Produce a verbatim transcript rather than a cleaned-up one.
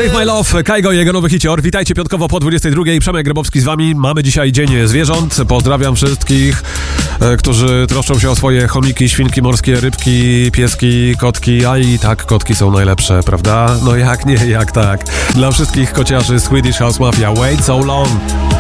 Save My Love, Kaigo i jego nowy hicior. Witajcie piątkowo po dwudziestej drugiej. Przemek Grabowski z wami. Mamy dzisiaj Dzień Zwierząt. Pozdrawiam wszystkich, e, którzy troszczą się o swoje chomiki, świnki morskie, rybki, pieski, kotki. A i tak, kotki są najlepsze, prawda? No jak nie, jak tak. Dla wszystkich kociarzy Swedish House Mafia. Wait so long.